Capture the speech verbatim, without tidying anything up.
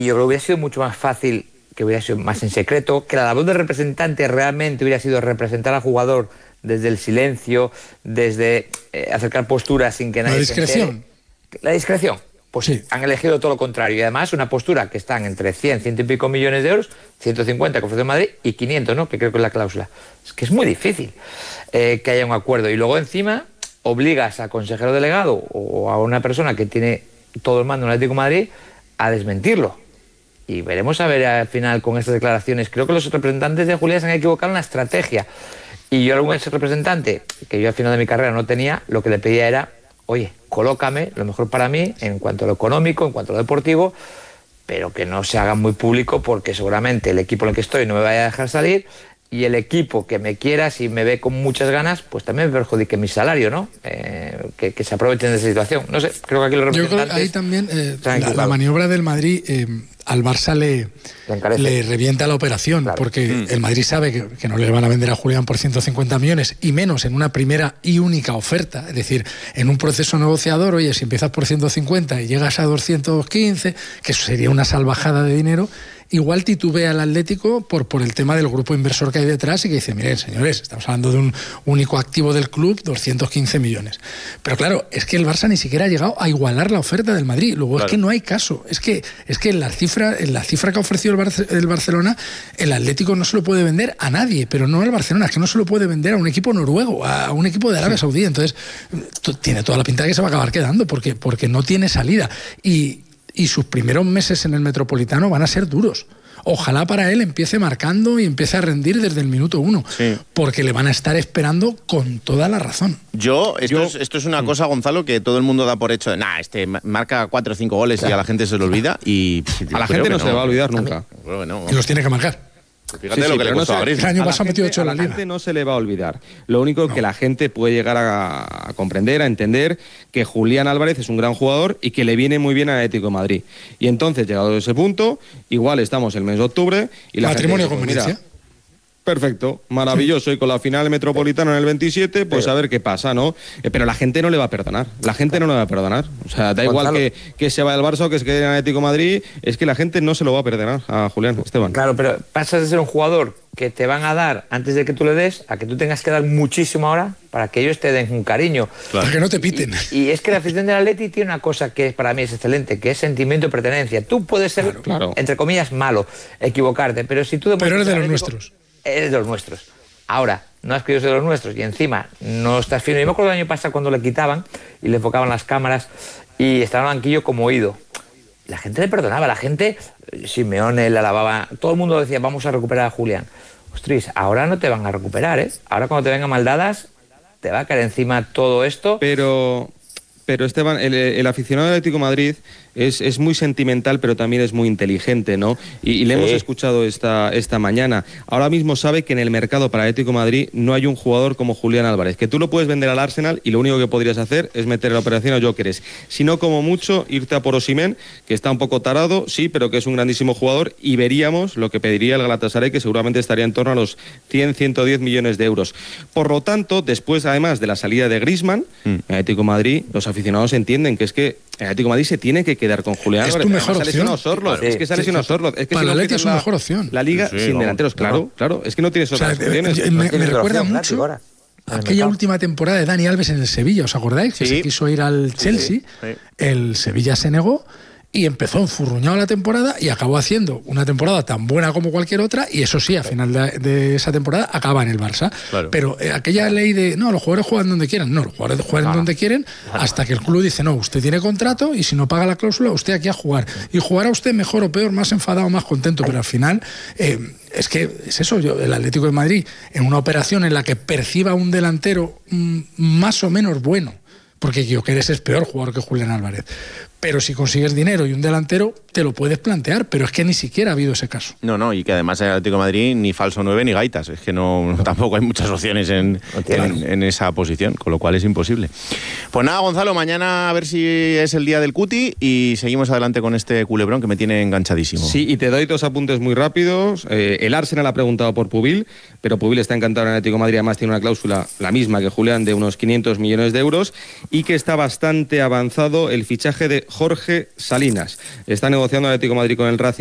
Y yo creo que hubiera sido mucho más fácil, que hubiera sido más en secreto, que la labor del representante realmente hubiera sido representar al jugador desde el silencio, desde eh, acercar posturas sin que nadie... La discreción. Se la discreción. Pues sí. Han elegido todo lo contrario. Y además una postura que están entre cien, ciento y pico millones de euros, ciento cincuenta que ofrece Madrid y quinientos, ¿no? Que creo que es la cláusula. Es que es muy difícil eh, que haya un acuerdo. Y luego encima obligas a consejero delegado o a una persona que tiene todo el mando en el Atlético de Madrid a desmentirlo. Y veremos a ver al final con estas declaraciones. Creo que los representantes de Julián se han equivocado en la estrategia. Y yo, algún ex representante, que yo al final de mi carrera no tenía, lo que le pedía era, oye, colócame lo mejor para mí en cuanto a lo económico, en cuanto a lo deportivo, pero que no se haga muy público porque seguramente el equipo en el que estoy no me vaya a dejar salir y el equipo que me quiera, si me ve con muchas ganas, pues también me perjudique mi salario, ¿no? Eh, que, que se aprovechen de esa situación. No sé, creo que aquí los representantes... Yo creo que ahí también eh, la, la maniobra del Madrid... Eh, al Barça le, le revienta la operación, claro. porque mm. el Madrid sabe que, que no le van a vender a Julián por ciento cincuenta millones, y menos en una primera y única oferta. Es decir, en un proceso negociador, oye, si empiezas por ciento cincuenta y llegas a doscientos quince, que eso sería una salvajada de dinero, igual titubea el Atlético por, por el tema del grupo inversor que hay detrás y que dice, miren, señores, estamos hablando de un único activo del club, doscientos quince millones. Pero claro, es que el Barça ni siquiera ha llegado a igualar la oferta del Madrid. Luego claro. es que no hay caso. Es que, es que en, la cifra, en la cifra que ha ofrecido el, Bar- el Barcelona, el Atlético no se lo puede vender a nadie, pero no al Barcelona, es que no se lo puede vender a un equipo noruego, a un equipo de Arabia sí. Saudí. Entonces, t- tiene toda la pinta de que se va a acabar quedando porque, porque no tiene salida. Y... y sus primeros meses en el Metropolitano van a ser duros. Ojalá para él empiece marcando y empiece a rendir desde el minuto uno, sí. porque le van a estar esperando con toda la razón. Yo, esto, Yo, es, esto es una cosa, Gonzalo, que todo el mundo da por hecho. Nah, este marca cuatro o cinco goles claro. y a la gente se le olvida. Y a la gente no, no se le va a olvidar nunca. A no. Y los tiene que marcar. Fíjate sí, lo sí, que le costó no a Griezmann. El año pasado metió ocho en la, la liga. gente no se le va a olvidar. Lo único no. que la gente puede llegar a, a comprender, a entender, que Julián Álvarez es un gran jugador y que le viene muy bien al Atlético de Madrid. Y entonces, llegado a ese punto, igual estamos el mes de octubre y la matrimonio gente con Venecia. Perfecto, maravilloso. Y con la final Metropolitano en el veintisiete, pues a ver qué pasa, ¿no? Eh, pero la gente no le va a perdonar. La gente no le va a perdonar. O sea, da igual que, que se vaya al Barça o que se quede en Atlético de Madrid, es que la gente no se lo va a perdonar a Julián, Esteban. Claro, pero pasas de ser un jugador que te van a dar antes de que tú le des, a que tú tengas que dar muchísimo ahora para que ellos te den un cariño. Claro. Para que no te piten. Y, y es que la afición del Atleti tiene una cosa que para mí es excelente, que es sentimiento de pertenencia. Tú puedes ser, claro, claro. entre comillas, malo, equivocarte, pero si tú... Pero eres de los nuestros. Eres de los nuestros. Ahora, no has querido ser de los nuestros y encima no estás fino. Yo me acuerdo el año pasado cuando le quitaban y le enfocaban las cámaras y estaba en el banquillo como oído. La gente le perdonaba, la gente, Simeone le alababa, todo el mundo decía, vamos a recuperar a Julián. Ostras, ahora no te van a recuperar, ¿eh? Ahora cuando te vengan maldadas, te va a caer encima todo esto. Pero... Pero Esteban, el, el aficionado del Atlético de Madrid es, es muy sentimental, pero también es muy inteligente, ¿no? Y, y le sí. hemos escuchado esta, esta mañana. Ahora mismo sabe que en el mercado para el Atlético de Madrid no hay un jugador como Julián Álvarez, que tú lo puedes vender al Arsenal y lo único que podrías hacer es meter en la operación a Gyökeres. Si no, como mucho, irte a por Osimhen, que está un poco tarado, sí, pero que es un grandísimo jugador, y veríamos lo que pediría el Galatasaray, que seguramente estaría en torno a los cien, ciento diez millones de euros. Por lo tanto, después, además de la salida de Griezmann, mm. en el Atlético de Madrid, los aficionados entienden que es que el Atlético de Madrid se tiene que quedar con Julián es Álvarez. Tu mejor opción. Claro. Es que se ha lesionado Sorloth. Es que para si el no Atlético es su mejor opción. La liga sí, sin no, delanteros, claro, no. claro. Es que no tienes otras o sea, opciones. Me, me, me recuerda mucho aquella última temporada de Dani Alves en el Sevilla, ¿os acordáis? Que sí. se quiso ir al Chelsea, sí, sí. el Sevilla se negó y empezó enfurruñado la temporada y acabó haciendo una temporada tan buena como cualquier otra, y eso sí, a final de, de esa temporada acaba en el Barça. Claro. Pero eh, aquella ley de, no, los jugadores juegan donde quieran, no, los jugadores juegan ah. donde quieren, hasta que el club dice, no, usted tiene contrato y si no paga la cláusula, usted aquí a jugar. Y jugará usted mejor o peor, más enfadado o más contento, pero al final... Eh, es que es eso, yo, el Atlético de Madrid, en una operación en la que perciba un delantero mmm, más o menos bueno, porque Gyökeres es peor jugador que Julián Álvarez, pero si consigues dinero y un delantero, te lo puedes plantear, pero es que ni siquiera ha habido ese caso. No, no, y que además en el Atlético de Madrid ni falso nueve ni gaitas, es que no, no tampoco hay muchas opciones en, en, en esa posición, con lo cual es imposible. Pues nada, Gonzalo, mañana a ver si es el día del cuti y seguimos adelante con este culebrón que me tiene enganchadísimo. Sí, y te doy dos apuntes muy rápidos. Eh, el Arsenal ha preguntado por Pubil, pero Pubil está encantado en el Atlético de Madrid, además tiene una cláusula, la misma que Julián, de unos quinientos millones de euros, y que está bastante avanzado el fichaje de Jorge Salinas. Está negociando el Atlético de Madrid con el Racing